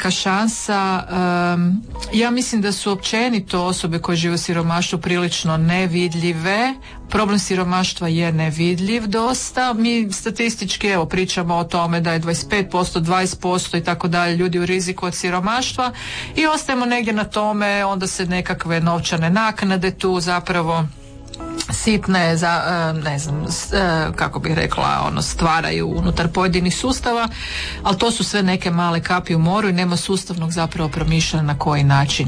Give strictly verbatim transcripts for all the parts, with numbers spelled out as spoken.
velika šansa. Um, ja mislim da su općenito osobe koje žive u siromaštvu prilično nevidljive. Problem siromaštva je nevidljiv dosta. Mi statistički evo pričamo o tome da je dvadeset pet posto, dvadeset posto i tako dalje ljudi u riziku od siromaštva i ostajemo negdje na tome, onda se nekakve novčane naknade tu zapravo sitne za, ne znam, kako bih rekla, ono, stvaraju unutar pojedinih sustava, ali to su sve neke male kapi u moru i nema sustavnog zapravo promišljanja na koji način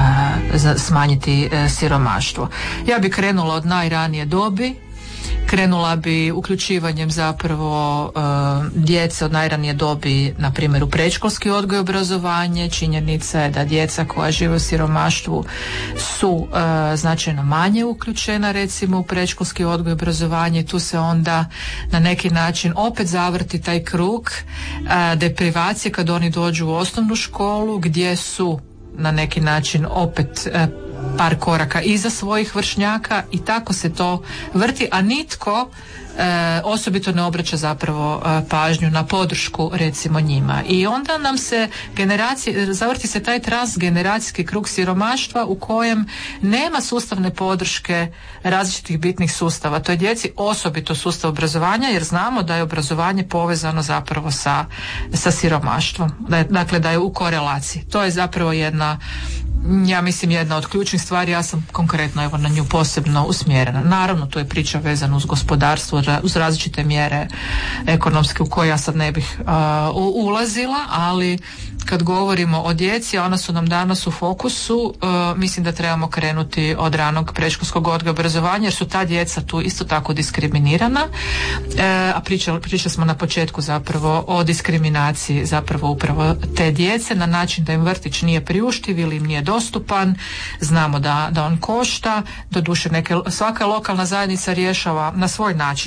za smanjiti siromaštvo. Ja bih krenula od najranije dobi. Krenula bi uključivanjem zapravo e, djece od najranije dobi, na primjer u predškolski odgoj i obrazovanje. Činjenica je da djeca koja žive u siromaštvu su e, značajno manje uključena recimo u predškolski odgoj i obrazovanje. Tu se onda na neki način opet zavrti taj krug e, deprivacije kad oni dođu u osnovnu školu gdje su na neki način opet e, par koraka iza svojih vršnjaka i tako se to vrti, a nitko e, osobito ne obraća zapravo e, pažnju na podršku recimo njima. I onda nam se generacije, zavrti se taj transgeneracijski krug siromaštva u kojem nema sustavne podrške različitih bitnih sustava. To je djeci osobito sustav obrazovanja, jer znamo da je obrazovanje povezano zapravo sa, sa siromaštvom. Da je, dakle da je u korelaciji. To je zapravo jedna, ja mislim, jedna od ključnih stvari. Ja sam konkretno evo na nju posebno usmjerena. Naravno, tu je priča vezana uz gospodarstvo, uz različite mjere ekonomske u koje ja sad ne bih uh, ulazila, ali kad govorimo o djeci, ona su nam danas u fokusu, uh, mislim da trebamo krenuti od ranog predškolskog odgoja i obrazovanja, jer su ta djeca tu isto tako diskriminirana, uh, a pričali, pričali smo na početku zapravo o diskriminaciji zapravo upravo te djece na način da im vrtić nije priuštiv ili im nije dostupan. Znamo da, da on košta, doduše neke, svaka lokalna zajednica rješava na svoj način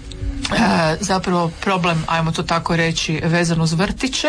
E, zapravo problem, ajmo to tako reći, vezan uz vrtiće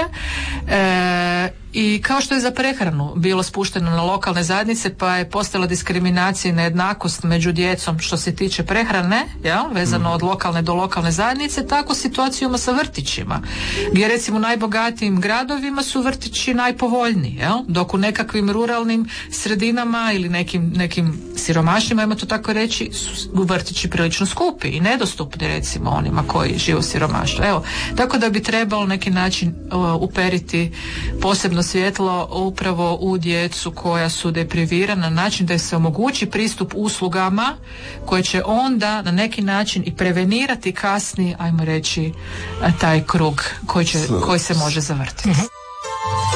e, i kao što je za prehranu bilo spušteno na lokalne zajednice pa je postala diskriminacija i nejednakost među djecom što se tiče prehrane, ja, vezano od lokalne do lokalne zajednice, tako situaciju ima sa vrtićima gdje recimo u najbogatijim gradovima su vrtići najpovoljniji, jel? Dok u nekakvim ruralnim sredinama ili nekim, nekim siromašnima, ajmo to tako reći, su vrtići prilično skupi i nedostupni recimo onima koji žive u siromaštvu. Evo, tako da bi trebalo neki način uh, uperiti posebno svjetlo upravo u djecu koja su deprivirana na način da se omogući pristup uslugama koje će onda na neki način i prevenirati kasni, ajmo reći, taj krug koji, će, koji se može zavrtiti.